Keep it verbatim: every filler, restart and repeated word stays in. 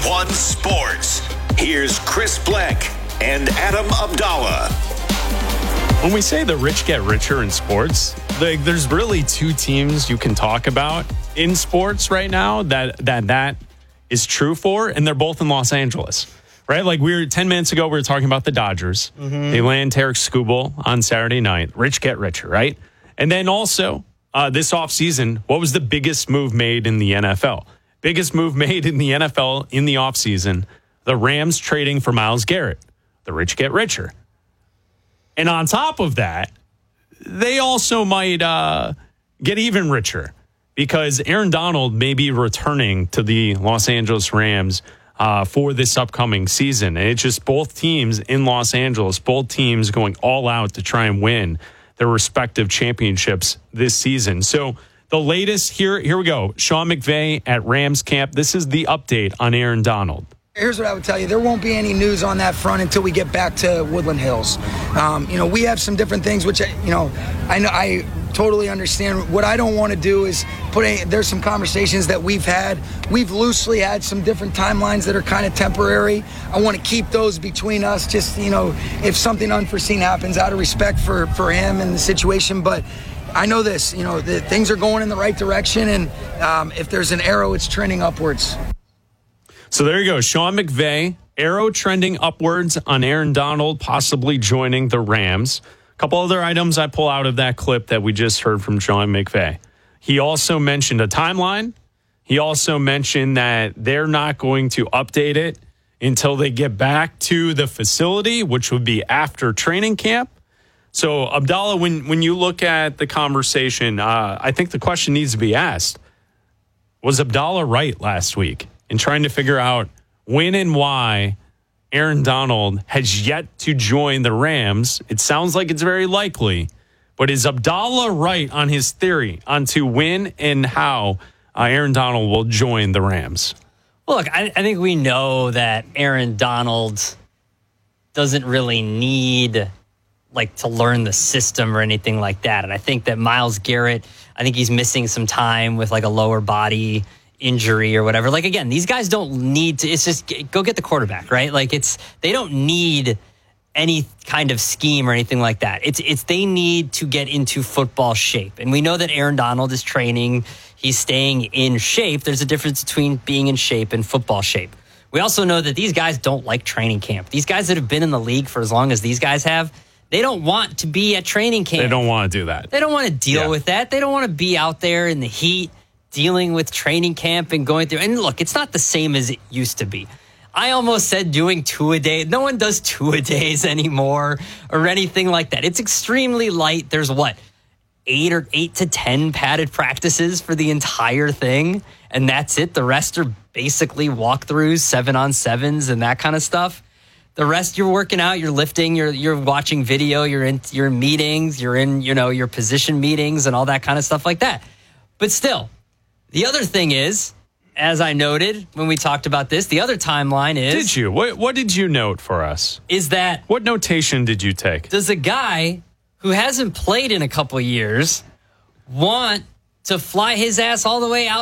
one Sports. Here's Chris Bleck and Adam Abdallah. When we say the rich get richer in sports, like there's really two teams you can talk about in sports right now that that that is true for, and they're both in Los Angeles, right? Like we were ten minutes ago, we were talking about the Dodgers. Mm-hmm. They land Tarek Skubal on Saturday night. Rich get richer, right? And then also uh, this offseason, what was the biggest move made in the N F L? Biggest move made in the N F L in the offseason, the Rams trading for Myles Garrett. The rich get richer. And on top of that, they also might uh, get even richer because Aaron Donald may be returning to the Los Angeles Rams uh, for this upcoming season. And it's just both teams in Los Angeles, both teams going all out to try and win their respective championships this season. So the latest, here, here we go. Sean McVay at Rams camp. This is the update on Aaron Donald. Here's what I would tell you. There won't be any news on that front until we get back to Woodland Hills. Um, you know, we have some different things, which, you know, I know I totally understand. What I don't want to do is put a, there's some conversations that we've had. We've loosely had some different timelines that are kind of temporary. I want to keep those between us, just, you know, if something unforeseen happens, out of respect for, for him and the situation. But I know this, you know, the things are going in the right direction. And um, if there's an arrow, it's trending upwards. So there you go. Sean McVay, arrow trending upwards on Aaron Donald, possibly joining the Rams. A couple other items I pull out of that clip that we just heard from Sean McVay. He also mentioned a timeline. He also mentioned that they're not going to update it until they get back to the facility, which would be after training camp. So, Abdallah, when, when you look at the conversation, uh, I think the question needs to be asked, was Abdallah right last week in trying to figure out when and why Aaron Donald has yet to join the Rams? It sounds like it's very likely, but is Abdallah right on his theory onto when and how uh, Aaron Donald will join the Rams? Well, look, I, I think we know that Aaron Donald doesn't really need like to learn the system or anything like that. And I think that Myles Garrett, I think he's missing some time with like a lower body injury or whatever. Like, again, these guys don't need to, it's just go get the quarterback, right? Like it's, they don't need any kind of scheme or anything like that. It's, it's, they need to get into football shape. And we know that Aaron Donald is training. He's staying in shape. There's a difference between being in shape and football shape. We also know that these guys don't like training camp. These guys that have been in the league for as long as these guys have, they don't want to be at training camp. They don't want to do that. They don't want to deal yeah. with that. They don't want to be out there in the heat dealing with training camp and going through. And look, it's not the same as it used to be. I almost said doing two-a-day. No one does two-a-days anymore or anything like that. It's extremely light. There's what, eight or eight to ten padded practices for the entire thing, and that's it. The rest are basically walkthroughs, seven-on-sevens and that kind of stuff. The rest, you're working out, you're lifting, you're you're watching video, you're in you're in meetings, you're in, you know, your position meetings and all that kind of stuff like that. But still, the other thing is, as I noted when we talked about this, the other timeline is... Did you? What, what did you note for us? Is that... What notation did you take? Does a guy who hasn't played in a couple years want to fly his ass all the way out